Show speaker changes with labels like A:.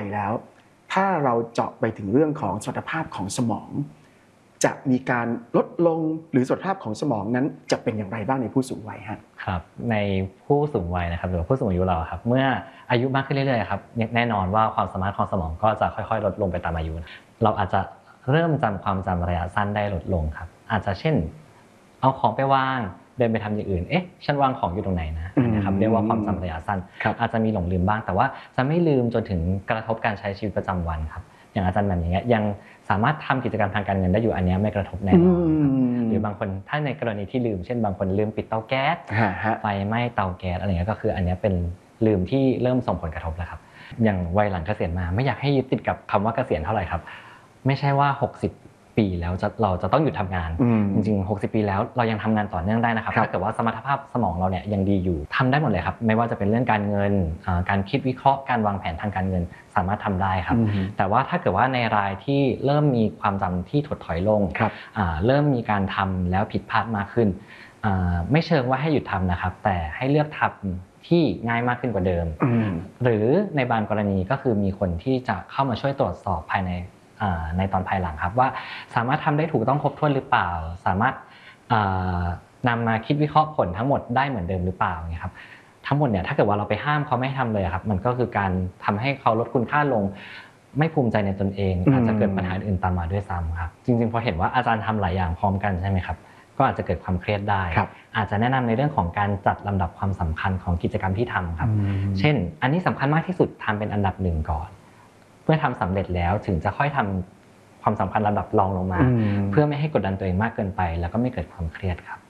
A: แล้วถ้าเราเจาะไปถึงเรื่องของสมรรถภาพของสมองจะมีการลดลงหรือสมรรถภาพของสมองนั้นจะเป็นอย่างไรบ้างในผู้สูงวัยฮะ
B: ครับในผู้สูงวัยนะครับหรือผู้สูงอายุเราครับเมื่ออายุมากขึ้นเรื่อยๆครับแน่นอนว่าความสามารถของสมองก็จะค่อยๆลดลงไปตามอายุเราอาจจะเริ่มจำความจำระยะสั้นได้ลดลงครับอาจจะเช่นเอาของไปวางเดินไปทำอย่างอื่นฉันวางของอยู่ตรงไหนนะนะครับเรียกว่าความจำระยะสั้นอาจจะมีหลงลืมบ้างแต่ว่าจะไม่ลืมจนถึงกระทบการใช้ชีวิตประจำวันครับอย่างอาจารย์แบบอย่างเงี้ยยังสามารถทำกิจกรรมทางการเงินได้อยู่อันนี้ไม่กระทบแน่นอนหรือบางคนถ้าในกรณีที่ลืมเช่นบางคนลืมปิดเตาแก๊สไฟไหม้เตาแก๊สอะไรเงี้ยก็คืออันนี้เป็นลืมที่เริ่มส่งผลกระทบแล้วครับอย่างวัยหลังเกษียณมาไม่อยากให้ยึดติดกับคำว่าเกษียณเท่าไหร่ครับไม่ใช่ว่า60ปีแล้วเราจะต้องหยุดทำงานจริงๆ60ปีแล้วเรายังทำงานต่อเนื่องได้นะครับถ้าเกิดว่าสมรรถภาพสมองเราเนี่ยยังดีอยู่ทำได้หมดเลยครับไม่ว่าจะเป็นเรื่องการเงินการคิดวิเคราะห์การวางแผนทางการเงินสามารถทำได้ครับแต่ว่าถ้าเกิดว่าในรายที่เริ่มมีความจำที่ถดถอยลงเริ่มมีการทำแล้วผิดพลาดมากขึ้นไม่เชิงว่าให้หยุดทำนะครับแต่ให้เลือกทำที่ง่ายมากขึ้นกว่าเดิมหรือในบางกรณีก็คือมีคนที่จะเข้ามาช่วยตรวจสอบภายในตอนภายหลังครับว่าสามารถทำได้ถูกต้องครบถ้วนหรือเปล่าสามารถนำมาคิดวิเคราะห์ผลทั้งหมดได้เหมือนเดิมหรือเปล่าเนี่ยครับทั้งหมดเนี่ยถ้าเกิดว่าเราไปห้ามเขาไม่ทำเลยครับมันก็คือการทำให้เขาลดคุณค่าลงไม่ภูมิใจในตนเองอาจจะเกิดปัญหาอื่นตามมาด้วยซ้ำครับจริงๆพอเห็นว่าอาจารย์ทำหลายอย่างพร้อมกันใช่ไหมครับก็อาจจะเกิดความเครียดได้อาจจะแนะนำในเรื่องของการจัดลำดับความสำคัญของกิจกรรมที่ทำครับเช่นอันนี้สำคัญมากที่สุดทำเป็นอันดับหนึ่งก่อนเมื่อทำสำเร็จแล้วถึงจะค่อยทำความสำคัญลำดับรองลงมาเพื่อไม่ให้กดดันตัวเองมากเกินไปแล้วก็ไม่เกิดความเครียดครับ